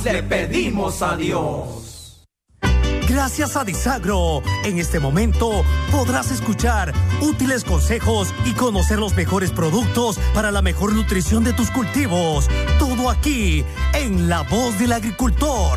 le pedimos a Dios. Gracias a Disagro, en este momento podrás escuchar útiles consejos y conocer los mejores productos para la mejor nutrición de tus cultivos. Todo aquí, en La Voz del Agricultor.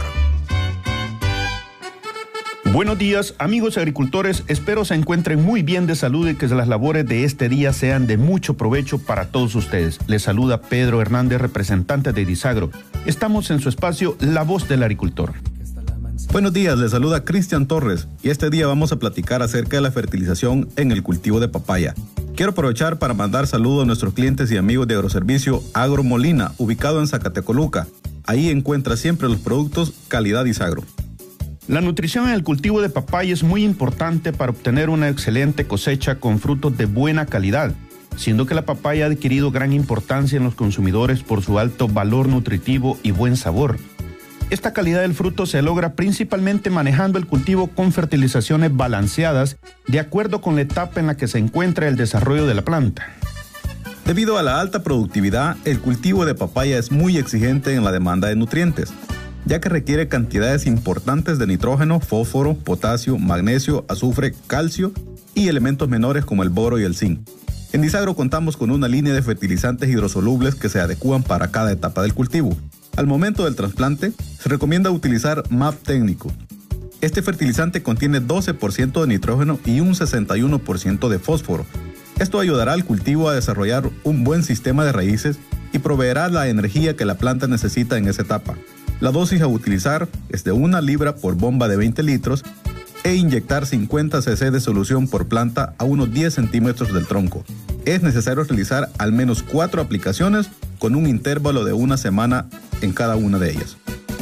Buenos días, amigos agricultores. Espero se encuentren muy bien de salud y que las labores de este día sean de mucho provecho para todos ustedes. Les saluda Pedro Hernández, representante de Disagro. Estamos en su espacio La Voz del Agricultor. Buenos días, les saluda Cristian Torres y este día vamos a platicar acerca de la fertilización en el cultivo de papaya. Quiero aprovechar para mandar saludos a nuestros clientes y amigos de Agroservicio Agro Molina, ubicado en Zacatecoluca. Ahí encuentra siempre los productos calidad Disagro. La nutrición en el cultivo de papaya es muy importante para obtener una excelente cosecha con frutos de buena calidad, siendo que la papaya ha adquirido gran importancia en los consumidores por su alto valor nutritivo y buen sabor. Esta calidad del fruto se logra principalmente manejando el cultivo con fertilizaciones balanceadas de acuerdo con la etapa en la que se encuentra el desarrollo de la planta. Debido a la alta productividad, el cultivo de papaya es muy exigente en la demanda de nutrientes, ya que requiere cantidades importantes de nitrógeno, fósforo, potasio, magnesio, azufre, calcio y elementos menores como el boro y el zinc. En Disagro contamos con una línea de fertilizantes hidrosolubles que se adecúan para cada etapa del cultivo. Al momento del trasplante, se recomienda utilizar MAP técnico. Este fertilizante contiene 12% de nitrógeno y un 61% de fósforo. Esto ayudará al cultivo a desarrollar un buen sistema de raíces y proveerá la energía que la planta necesita en esa etapa. La dosis a utilizar es de 1 libra por bomba de 20 litros e inyectar 50 cc de solución por planta a unos 10 centímetros del tronco. Es necesario realizar al menos 4 aplicaciones con un intervalo de 1 semana en cada una de ellas.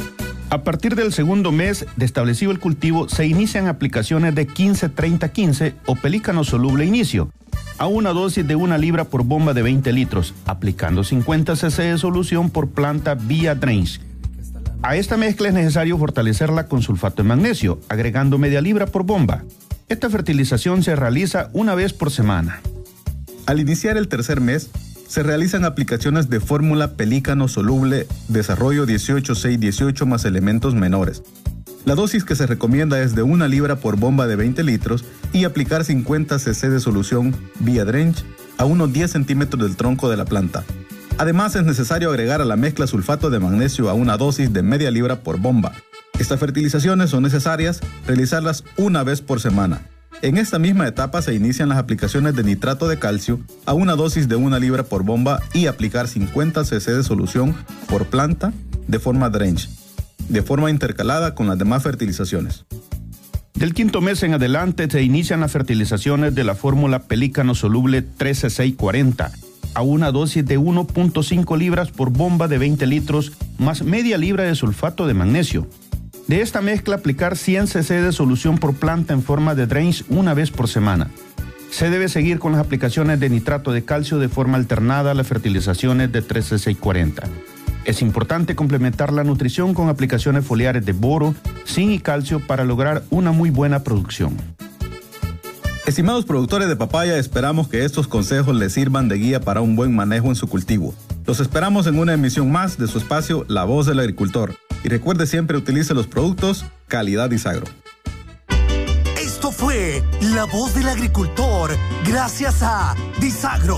A partir del segundo mes de establecido el cultivo, se inician aplicaciones de 15-30-15 o pelícano soluble inicio, a una dosis de 1 libra por bomba de 20 litros, aplicando 50 cc de solución por planta vía drench. A esta mezcla es necesario fortalecerla con sulfato de magnesio, agregando media libra por bomba. Esta fertilización se realiza una vez por semana. Al iniciar el tercer mes, se realizan aplicaciones de fórmula pelícano soluble desarrollo 18-6-18 más elementos menores. La dosis que se recomienda es de 1 libra por bomba de 20 litros y aplicar 50 cc de solución vía drench a unos 10 centímetros del tronco de la planta. Además, es necesario agregar a la mezcla sulfato de magnesio a una dosis de media libra por bomba. Estas fertilizaciones son necesarias realizarlas una vez por semana. En esta misma etapa se inician las aplicaciones de nitrato de calcio a una dosis de 1 libra por bomba y aplicar 50 cc de solución por planta de forma drench, de forma intercalada con las demás fertilizaciones. Del quinto mes en adelante se inician las fertilizaciones de la fórmula pelícano soluble 13-6-40 a una dosis de 1.5 libras por bomba de 20 litros más media libra de sulfato de magnesio. De esta mezcla aplicar 100 cc de solución por planta en forma de drench una vez por semana. Se debe seguir con las aplicaciones de nitrato de calcio de forma alternada a las fertilizaciones de 13-6-40. Es importante complementar la nutrición con aplicaciones foliares de boro, zinc y calcio para lograr una muy buena producción. Estimados productores de papaya, esperamos que estos consejos les sirvan de guía para un buen manejo en su cultivo. Los esperamos en una emisión más de su espacio La Voz del Agricultor. Y recuerde siempre utilice los productos calidad Disagro. Esto fue La Voz del Agricultor, gracias a Disagro.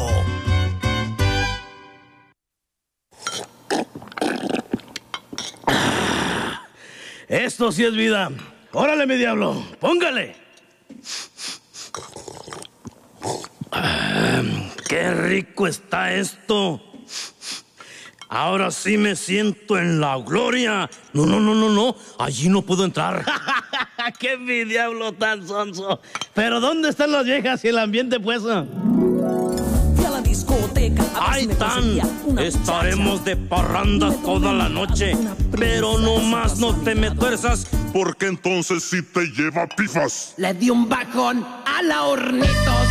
Esto sí es vida. Órale, mi diablo, póngale. ¡Qué rico está esto! Ahora sí me siento en la gloria. No. Allí no puedo entrar. ¡Qué mi diablo tan sonso! Pero ¿dónde están las viejas y el ambiente, pues? ¡Ay, tan! Estaremos de parranda toda la noche. Pero nomás no te me tuerzas, porque entonces sí te lleva pifas. Le di un bajón a la hornito.